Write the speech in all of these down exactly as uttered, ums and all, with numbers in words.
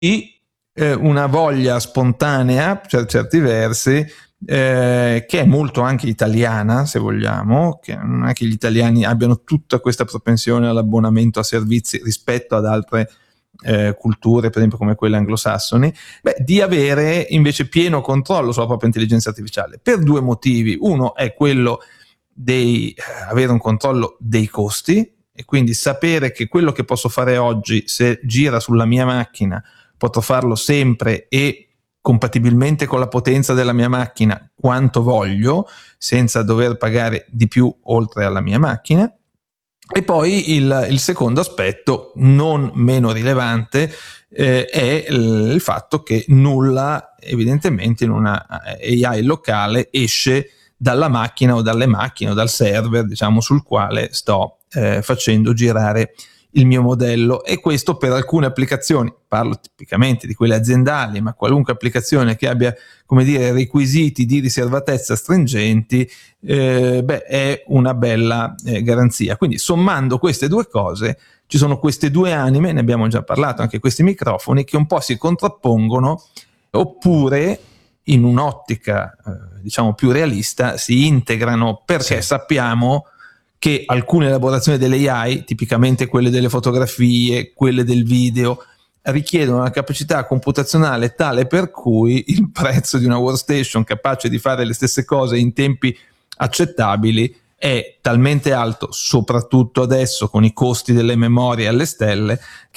eh, una voglia spontanea, per certi versi, eh, che è molto anche italiana, se vogliamo, che non è che gli italiani abbiano tutta questa propensione all'abbonamento a servizi rispetto ad altre eh, culture, per esempio come quelle anglosassoni, beh, di avere invece pieno controllo sulla propria intelligenza artificiale, per due motivi. Uno è quello di eh, avere un controllo dei costi, e quindi sapere che quello che posso fare oggi, se gira sulla mia macchina, potrò farlo sempre e compatibilmente con la potenza della mia macchina quanto voglio, senza dover pagare di più oltre alla mia macchina. E poi il, il secondo aspetto, non meno rilevante, eh, è il, il fatto che nulla, evidentemente, in una A I locale esce dalla macchina o dalle macchine o dal server, diciamo, sul quale sto eh, facendo girare il mio modello. E questo per alcune applicazioni, parlo tipicamente di quelle aziendali, ma qualunque applicazione che abbia, come dire, requisiti di riservatezza stringenti, eh, beh, è una bella eh, garanzia. Quindi, sommando queste due cose, ci sono queste due anime, ne abbiamo già parlato anche questi microfoni, che un po' si contrappongono, oppure in un'ottica eh, diciamo più realista si integrano, perché sì. sappiamo che alcune elaborazioni delle A I, tipicamente quelle delle fotografie, quelle del video, richiedono una capacità computazionale tale per cui il prezzo di una workstation capace di fare le stesse cose in tempi accettabili è talmente alto, soprattutto adesso con i costi delle memorie alle stelle,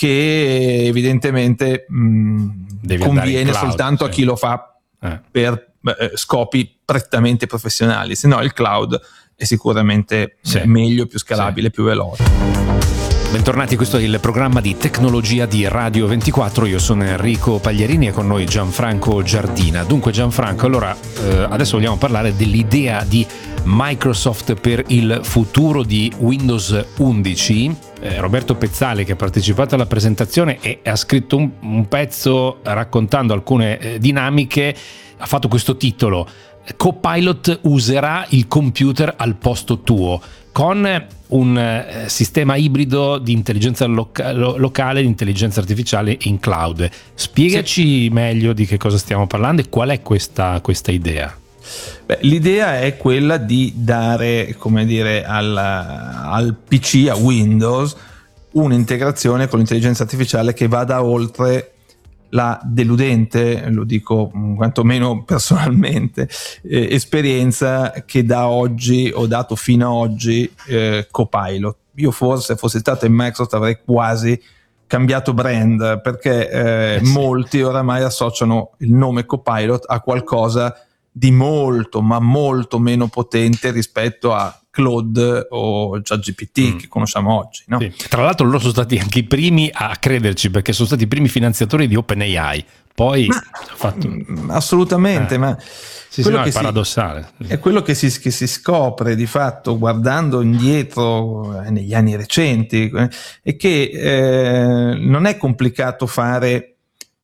che evidentemente mh, conviene cloud, soltanto sì. a chi lo fa eh. per eh, scopi prettamente professionali, se no il cloud è sicuramente sì. meglio, più scalabile, sì. più veloce. Bentornati, questo è il programma di tecnologia di Radio ventiquattro. Io sono Enrico Pagliarini e con noi Gianfranco Giardina. Dunque Gianfranco, allora eh, adesso vogliamo parlare dell'idea di Microsoft per il futuro di Windows undici. Eh, Roberto Pezzali, che ha partecipato alla presentazione e ha scritto un, un pezzo raccontando alcune eh, dinamiche, ha fatto questo titolo: Copilot userà il computer al posto tuo, con un eh, sistema ibrido di intelligenza loca- lo- locale, di intelligenza artificiale in cloud. Spiegaci sì. meglio di che cosa stiamo parlando e qual è questa, questa idea. Beh, l'idea è quella di dare, come dire, al, al P C, a Windows, un'integrazione con l'intelligenza artificiale che vada oltre la deludente, lo dico quantomeno personalmente, eh, esperienza che da oggi ho dato fino ad oggi eh, Copilot. Io forse fossi stato in Microsoft avrei quasi cambiato brand, perché eh, eh sì. molti oramai associano il nome Copilot a qualcosa di molto ma molto meno potente rispetto a Claude o ChatGPT mm. che conosciamo oggi, no? Sì. Tra l'altro loro sono stati anche i primi a crederci, perché sono stati i primi finanziatori di OpenAI. Poi ma, ha fatto... assolutamente, eh. ma sì, quello sì, no, che è paradossale. Si, è quello che si, che si scopre di fatto guardando indietro eh, negli anni recenti, eh, è che eh, non è complicato fare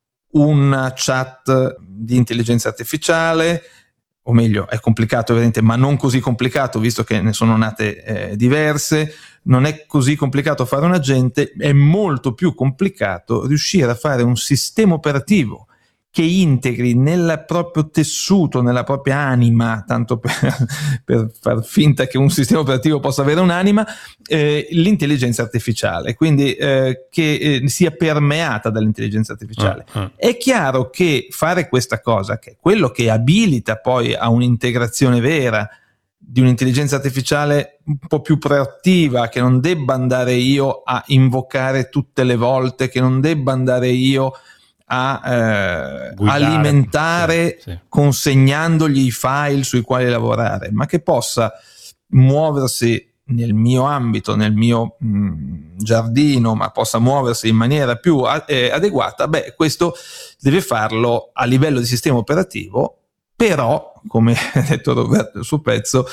una chat di intelligenza artificiale, o meglio, è complicato ovviamente, ma non così complicato, visto che ne sono nate eh, diverse. Non è così complicato fare un agente, è molto più complicato riuscire a fare un sistema operativo che integri nel proprio tessuto, nella propria anima, tanto per, per far finta che un sistema operativo possa avere un'anima, eh, l'intelligenza artificiale, quindi eh, che eh, sia permeata dall'intelligenza artificiale. Uh, uh. È chiaro che fare questa cosa, che è quello che abilita poi a un'integrazione vera di un'intelligenza artificiale un po' più proattiva, che non debba andare io a invocare tutte le volte, che non debba andare io a eh, alimentare sì, sì. consegnandogli i file sui quali lavorare, ma che possa muoversi nel mio ambito, nel mio mh, giardino, ma possa muoversi in maniera più a- eh, adeguata. Beh, questo deve farlo a livello di sistema operativo, però, come ha detto Roberto nel suo pezzo,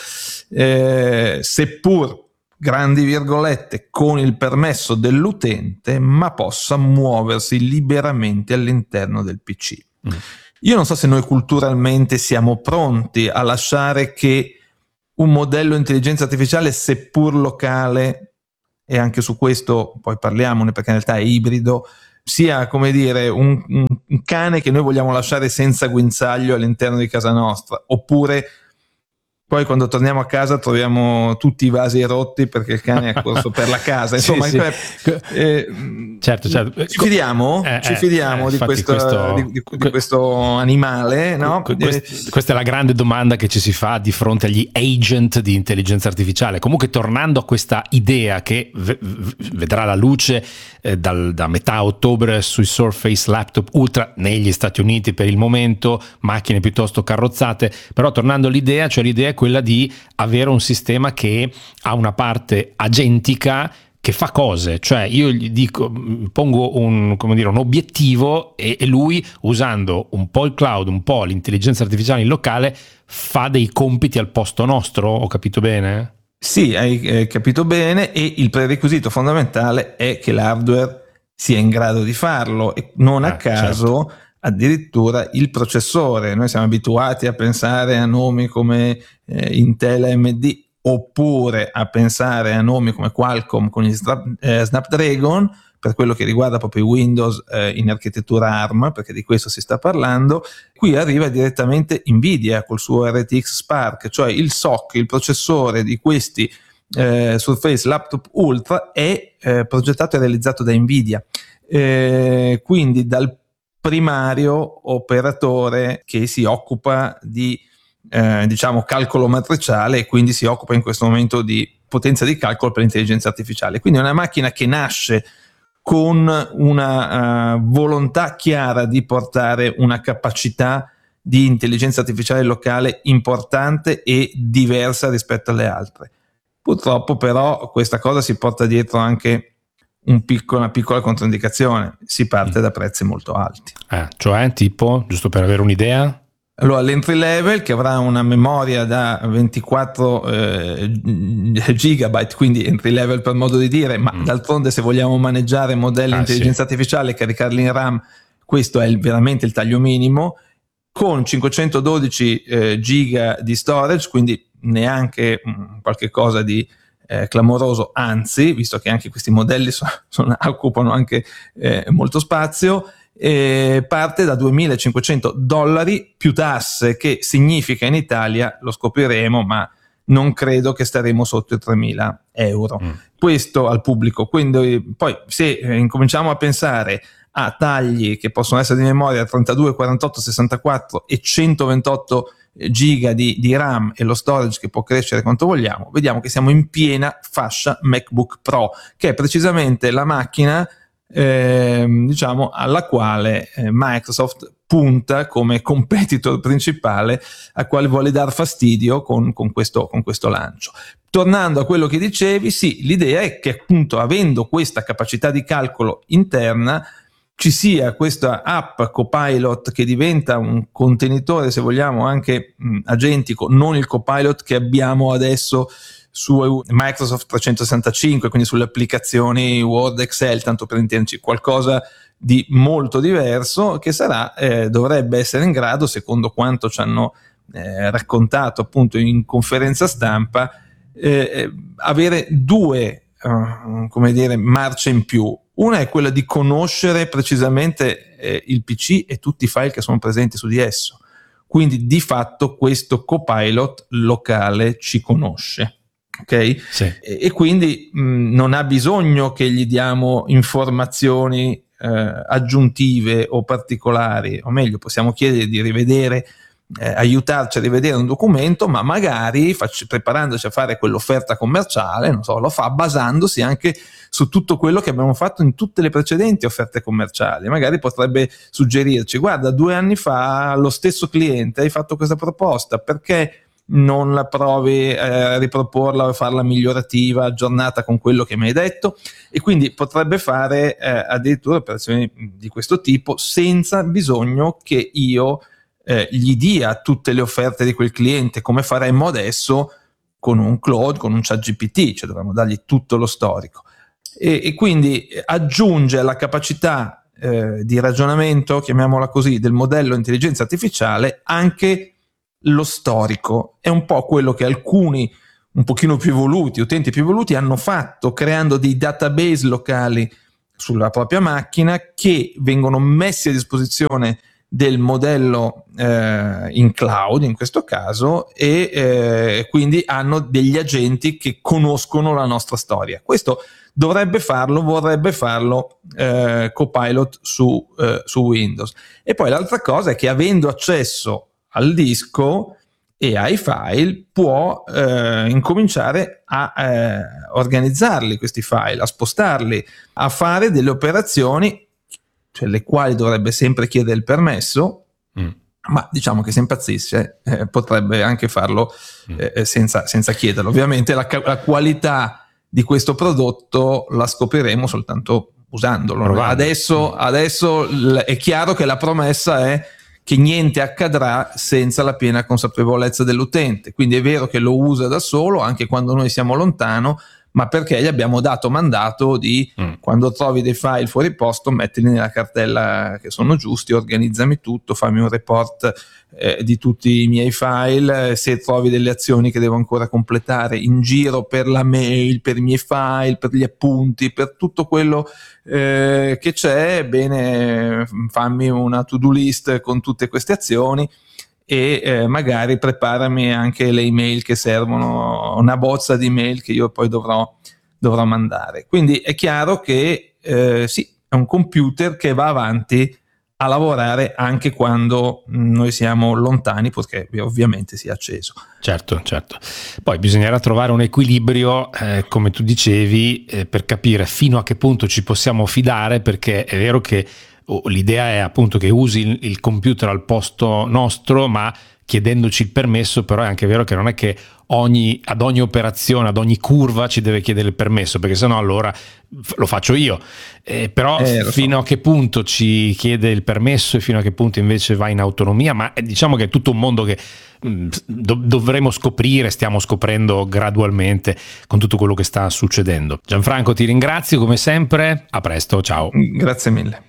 eh, seppur grandi virgolette, con il permesso dell'utente, ma possa muoversi liberamente all'interno del P C. Mm. Io non so se noi culturalmente siamo pronti a lasciare che un modello di intelligenza artificiale, seppur locale, e anche su questo poi parliamone perché in realtà è ibrido, sia, come dire, un, un cane che noi vogliamo lasciare senza guinzaglio all'interno di casa nostra, oppure poi quando torniamo a casa troviamo tutti i vasi rotti perché il cane è corso per la casa. Insomma, sì, cioè, sì. Eh, certo, certo. ci fidiamo, eh, ci eh, fidiamo eh, di, questo, questo, di, di, di questo animale, no? Quest, questa è la grande domanda che ci si fa di fronte agli agent di intelligenza artificiale. Comunque, tornando a questa idea che v- v- vedrà la luce eh, dal, da metà ottobre sui Surface Laptop Ultra negli Stati Uniti per il momento, macchine piuttosto carrozzate, però tornando all'idea, cioè l'idea è quella di avere un sistema che ha una parte agentica che fa cose, cioè io gli dico, pongo un, come dire, un obiettivo e, e lui, usando un po' il cloud, un po' l'intelligenza artificiale in locale, fa dei compiti al posto nostro. Ho capito bene? Sì, hai eh, capito bene, e il prerequisito fondamentale è che l'hardware sia in grado di farlo, e non a eh, caso certo. Addirittura il processore. Noi siamo abituati a pensare a nomi come eh, Intel A M D, oppure a pensare a nomi come Qualcomm con il eh, Snapdragon, per quello che riguarda proprio i Windows eh, in architettura ARM, perché di questo si sta parlando. Qui arriva direttamente Nvidia col suo R T X Spark, cioè il S O C, il processore di questi eh, Surface Laptop Ultra è eh, progettato e realizzato da Nvidia, eh, quindi dal primario operatore che si occupa di eh, diciamo calcolo matriciale, e quindi si occupa in questo momento di potenza di calcolo per l'intelligenza artificiale. Quindi è una macchina che nasce con una uh, volontà chiara di portare una capacità di intelligenza artificiale locale importante e diversa rispetto alle altre. Purtroppo però questa cosa si porta dietro anche un piccolo, una piccola controindicazione: si parte mm. da prezzi molto alti. Eh, cioè, tipo, giusto per avere un'idea? Allora, l'entry level, che avrà una memoria da ventiquattro eh, gigabyte, quindi entry level per modo di dire, ma mm. d'altronde se vogliamo maneggiare modelli di ah, intelligenza sì. artificiale e caricarli in RAM, questo è il, veramente il taglio minimo, con cinquecentododici eh, giga di storage, quindi neanche mh, qualche cosa di eh, clamoroso, anzi, visto che anche questi modelli sono, sono, occupano anche eh, molto spazio. E parte da duemilacinquecento dollari più tasse, che significa in Italia, lo scopriremo, ma non credo che staremo sotto i tremila euro. Mm. Questo al pubblico. Quindi poi se eh, incominciamo a pensare a tagli che possono essere di memoria trentadue, quarantotto, sessantaquattro e centoventotto giga di, di RAM, e lo storage che può crescere quanto vogliamo, vediamo che siamo in piena fascia MacBook Pro, che è precisamente la macchina Eh, diciamo alla quale eh, Microsoft punta come competitor principale, a quale vuole dar fastidio con, con, questo, con questo lancio. Tornando a quello che dicevi, sì, l'idea è che appunto, avendo questa capacità di calcolo interna, ci sia questa app Copilot che diventa un contenitore, se vogliamo, anche mh, agentico, non il Copilot che abbiamo adesso su Microsoft trecentosessantacinque, quindi sulle applicazioni Word, Excel, tanto per intenderci, qualcosa di molto diverso, che sarà, eh, dovrebbe essere in grado, secondo quanto ci hanno eh, raccontato appunto in conferenza stampa, eh, avere due uh, come dire, marce in più. Una è quella di conoscere precisamente eh, il P C e tutti i file che sono presenti su di esso, quindi di fatto questo Copilot locale ci conosce. Ok? Sì. E, e quindi mh, non ha bisogno che gli diamo informazioni eh, aggiuntive o particolari, o meglio, possiamo chiedere di rivedere, eh, aiutarci a rivedere un documento, ma magari facci, preparandoci a fare quell'offerta commerciale, non so, lo fa basandosi anche su tutto quello che abbiamo fatto in tutte le precedenti offerte commerciali. Magari potrebbe suggerirci: guarda, due anni fa lo stesso cliente hai fatto questa proposta, perché non la provi eh, a riproporla o farla migliorativa, aggiornata con quello che mi hai detto? E quindi potrebbe fare eh, addirittura operazioni di questo tipo senza bisogno che io eh, gli dia tutte le offerte di quel cliente, come faremmo adesso con un Claude, con un ChatGPT, cioè dovremmo dargli tutto lo storico. E, e quindi aggiunge la capacità eh, di ragionamento, chiamiamola così, del modello intelligenza artificiale anche lo storico. È un po' quello che alcuni un pochino più evoluti, utenti più evoluti, hanno fatto creando dei database locali sulla propria macchina, che vengono messi a disposizione del modello eh, in cloud in questo caso, e eh, quindi hanno degli agenti che conoscono la nostra storia. Questo dovrebbe farlo, vorrebbe farlo eh, Copilot su, eh, su Windows. E poi l'altra cosa è che, avendo accesso al disco e ai file, può eh, incominciare a eh, organizzarli questi file, a spostarli, a fare delle operazioni, cioè le quali dovrebbe sempre chiedere il permesso, mm. ma diciamo che se impazzisce eh, potrebbe anche farlo eh, senza, senza chiederlo. Ovviamente la, la qualità di questo prodotto la scopriremo soltanto usandolo. Adesso, adesso è chiaro che la promessa è che niente accadrà senza la piena consapevolezza dell'utente, quindi è vero che lo usa da solo anche quando noi siamo lontano, ma perché gli abbiamo dato mandato di mm. quando trovi dei file fuori posto mettili nella cartella che sono giusti, organizzami tutto, fammi un report eh, di tutti i miei file, se trovi delle azioni che devo ancora completare in giro per la mail, per i miei file, per gli appunti, per tutto quello eh, che c'è, bene, fammi una to-do list con tutte queste azioni, e eh, magari preparami anche le email che servono, una bozza di email che io poi dovrò, dovrò mandare. Quindi è chiaro che eh, sì, è un computer che va avanti a lavorare anche quando noi siamo lontani, perché ovviamente sia acceso. Certo, certo. Poi bisognerà trovare un equilibrio, eh, come tu dicevi, eh, per capire fino a che punto ci possiamo fidare, perché è vero che oh, l'idea è appunto che usi il, il computer al posto nostro, ma chiedendoci il permesso. Però è anche vero che non è che ogni, ad ogni operazione, ad ogni curva ci deve chiedere il permesso, perché sennò allora lo faccio io. Eh, però eh, fino so. a che punto ci chiede il permesso e fino a che punto invece va in autonomia, ma diciamo che è tutto un mondo che mh, do- dovremo scoprire, stiamo scoprendo gradualmente con tutto quello che sta succedendo. Gianfranco, ti ringrazio come sempre, a presto, ciao. Grazie mille.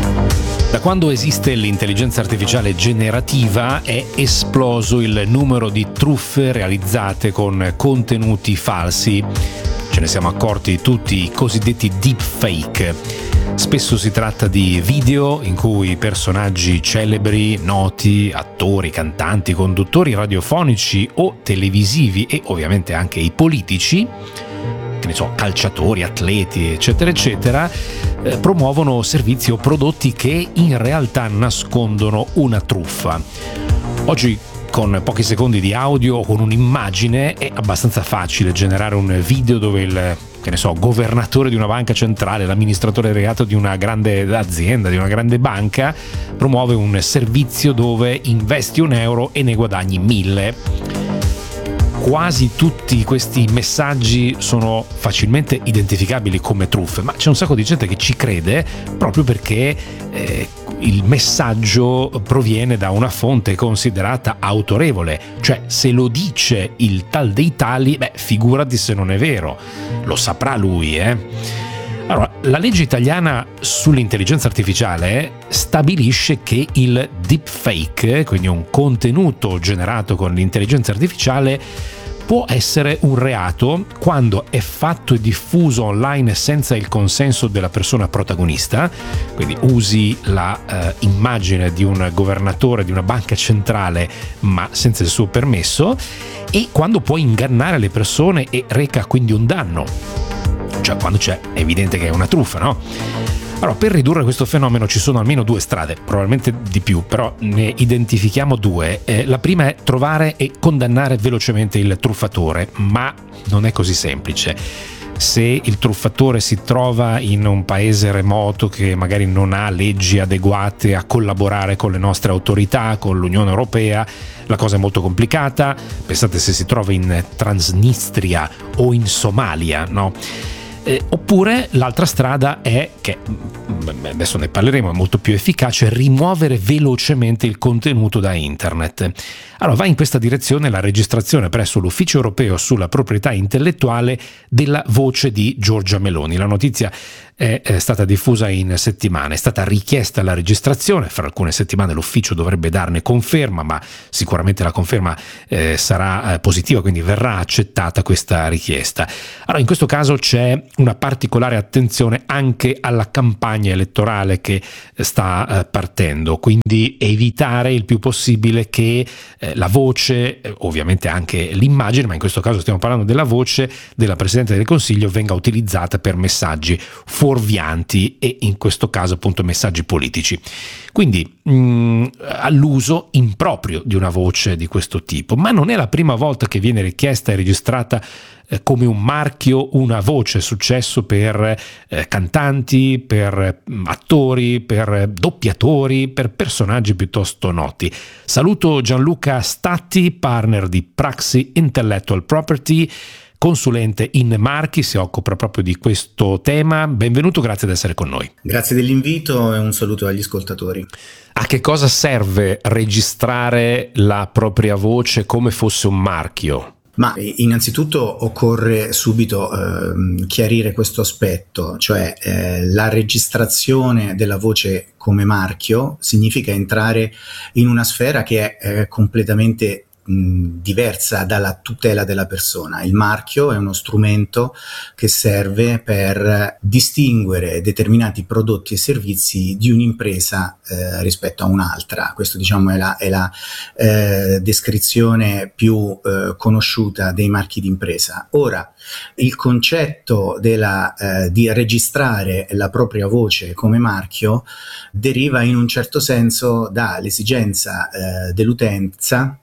Da quando esiste l'intelligenza artificiale generativa è esploso il numero di truffe realizzate con contenuti falsi. Ce ne siamo accorti tutti, i cosiddetti deepfake. Spesso si tratta di video in cui personaggi celebri, noti, attori, cantanti, conduttori radiofonici o televisivi, e ovviamente anche i politici, che ne so, calciatori, atleti, eccetera, eccetera, eh, promuovono servizi o prodotti che in realtà nascondono una truffa. Oggi, con pochi secondi di audio o con un'immagine, è abbastanza facile generare un video dove il, che ne so, governatore di una banca centrale, l'amministratore delegato di una grande azienda, di una grande banca, promuove un servizio dove investi un euro e ne guadagni mille. Quasi tutti questi messaggi sono facilmente identificabili come truffe, ma c'è un sacco di gente che ci crede proprio perché eh, il messaggio proviene da una fonte considerata autorevole. Cioè, se lo dice il tal dei tali, beh, figurati se non è vero, lo saprà lui, eh. Allora, la legge italiana sull'intelligenza artificiale stabilisce che il deepfake, quindi un contenuto generato con l'intelligenza artificiale, può essere un reato quando è fatto e diffuso online senza il consenso della persona protagonista, quindi usi la eh, immagine di un governatore di una banca centrale ma senza il suo permesso, e quando può ingannare le persone e reca quindi un danno, cioè quando c'è, è evidente che è una truffa, no? Allora, per ridurre questo fenomeno ci sono almeno due strade, probabilmente di più, però ne identifichiamo due. Eh, la prima è trovare e condannare velocemente il truffatore, ma non è così semplice. Se il truffatore si trova in un paese remoto che magari non ha leggi adeguate a collaborare con le nostre autorità, con l'Unione Europea, la cosa è molto complicata. Pensate se si trova in Transnistria o in Somalia, no? Eh, oppure l'altra strada è, che adesso ne parleremo, è molto più efficace, rimuovere velocemente il contenuto da internet. Allora va in questa direzione la registrazione presso l'Ufficio Europeo sulla proprietà intellettuale della voce di Giorgia Meloni. La notizia è, è stata diffusa in settimana. È stata richiesta la registrazione, fra alcune settimane l'ufficio dovrebbe darne conferma, ma sicuramente la conferma eh, sarà eh, positiva, quindi verrà accettata questa richiesta. Allora, in questo caso c'è una particolare attenzione anche alla campagna elettorale che sta eh, partendo, quindi evitare il più possibile che eh, la voce, eh, ovviamente anche l'immagine, ma in questo caso stiamo parlando della voce della Presidente del Consiglio, venga utilizzata per messaggi fuorvianti e in questo caso appunto messaggi politici. Quindi mh, all'uso improprio di una voce di questo tipo, ma non è la prima volta che viene richiesta e registrata eh, come un marchio una voce. È successo per eh, cantanti, per eh, attori, per eh, doppiatori, per personaggi piuttosto noti. Saluto Gianluca Statti, partner di Praxi Intellectual Property, consulente in marchi, si occupa proprio di questo tema. Benvenuto, grazie di essere con noi. Grazie dell'invito e un saluto agli ascoltatori. A che cosa serve registrare la propria voce come fosse un marchio? Ma innanzitutto occorre subito eh, chiarire questo aspetto, cioè eh, la registrazione della voce come marchio significa entrare in una sfera che è eh, completamente diversa dalla tutela della persona. Il marchio è uno strumento che serve per distinguere determinati prodotti e servizi di un'impresa eh, rispetto a un'altra. Questo, diciamo, è la, è la eh, descrizione più eh, conosciuta dei marchi d'impresa. Ora, il concetto della, eh, di registrare la propria voce come marchio deriva in un certo senso dall'esigenza eh, dell'utenza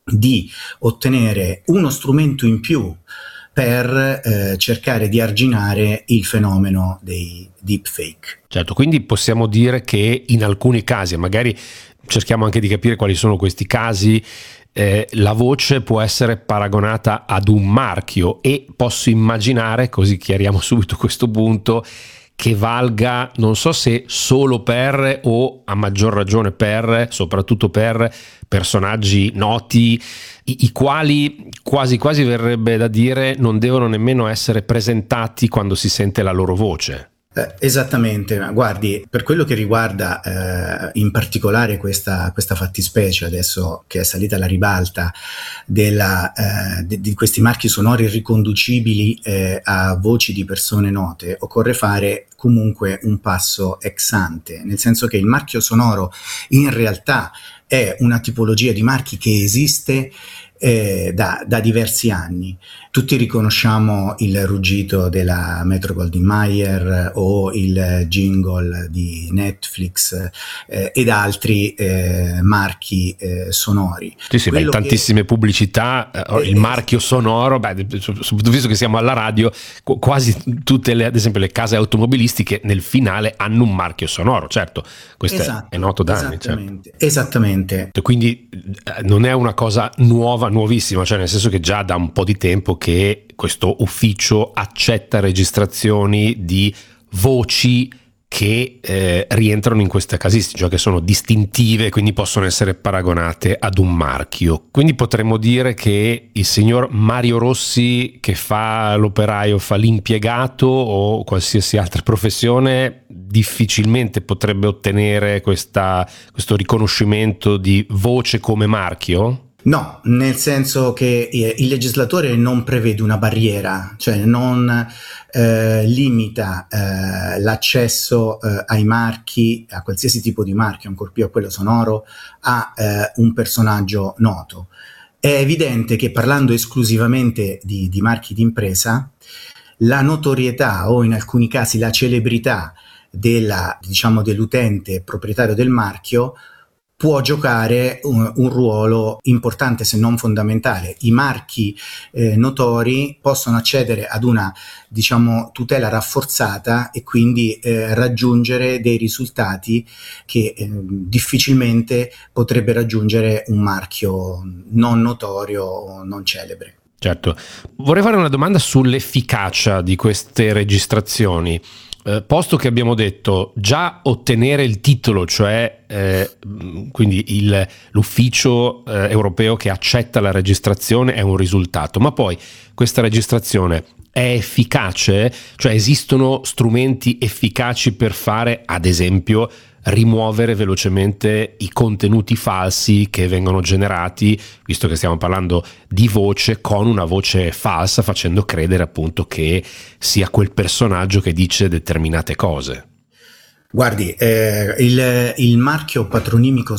di ottenere uno strumento in più per eh, cercare di arginare il fenomeno dei deepfake. Certo, quindi possiamo dire che in alcuni casi, magari cerchiamo anche di capire quali sono questi casi, eh, la voce può essere paragonata ad un marchio, e posso immaginare, così chiariamo subito questo punto, che valga, non so se solo per o a maggior ragione per, soprattutto per personaggi noti, i, i quali quasi quasi verrebbe da dire non devono nemmeno essere presentati quando si sente la loro voce. Eh, esattamente, guardi, per quello che riguarda eh, in particolare questa, questa fattispecie adesso che è salita alla ribalta della, eh, di, di questi marchi sonori riconducibili eh, a voci di persone note, occorre fare comunque un passo ex ante, nel senso che il marchio sonoro in realtà è una tipologia di marchi che esiste Eh, da, da diversi anni. Tutti riconosciamo il ruggito della Metro-Goldwyn-Mayer o il jingle di Netflix eh, ed altri eh, marchi eh, sonori. Sì, sì, beh, tantissime che... pubblicità, eh, il marchio sonoro, beh, soprattutto visto che siamo alla radio, quasi tutte le, ad esempio le case automobilistiche nel finale hanno un marchio sonoro, certo, questo esatto, è noto da anni. Esattamente, certo. Esattamente. Quindi eh, non è una cosa nuova, nuovissima, cioè nel senso che già da un po' di tempo che questo ufficio accetta registrazioni di voci che eh, rientrano in questa casistica, cioè che sono distintive, quindi possono essere paragonate ad un marchio. Quindi potremmo dire che il signor Mario Rossi, che fa l'operaio, fa l'impiegato o qualsiasi altra professione, difficilmente potrebbe ottenere questa, questo riconoscimento di voce come marchio? No, nel senso che il legislatore non prevede una barriera, cioè non eh, limita eh, l'accesso eh, ai marchi, a qualsiasi tipo di marchio, ancor più a quello sonoro, a eh, un personaggio noto. È evidente che parlando esclusivamente di, di marchi d'impresa, la notorietà o in alcuni casi la celebrità della, diciamo, dell'utente proprietario del marchio può giocare un, un ruolo importante, se non fondamentale. I marchi eh, notori possono accedere ad una, diciamo, tutela rafforzata e quindi eh, raggiungere dei risultati che eh, difficilmente potrebbe raggiungere un marchio non notorio o non celebre. Certo. Vorrei fare una domanda sull'efficacia di queste registrazioni. Eh, posto che abbiamo detto già ottenere il titolo, cioè eh, quindi il, l'ufficio eh, europeo che accetta la registrazione è un risultato, ma poi questa registrazione è efficace? Cioè esistono strumenti efficaci per fare, ad esempio, rimuovere velocemente i contenuti falsi che vengono generati, visto che stiamo parlando di voce, con una voce falsa, facendo credere appunto che sia quel personaggio che dice determinate cose? Guardi, eh, il, il marchio patronimico